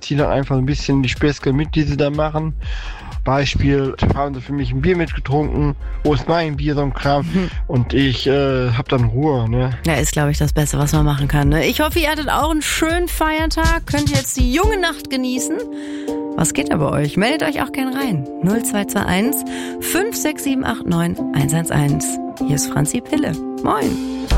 ziehe dann einfach ein bisschen die Späße mit, die sie da machen. Beispiel, haben sie für mich ein Bier mitgetrunken, wo ist mein Bier, so ein Kram, und ich hab dann Ruhe, ne? Ja, ist, glaube ich, das Beste, was man machen kann, ne? Ich hoffe, ihr hattet auch einen schönen Feiertag, könnt jetzt die junge Nacht genießen. Was geht da bei euch? Meldet euch auch gern rein. 0221 56789 111. Hier ist Franzi Pille. Moin.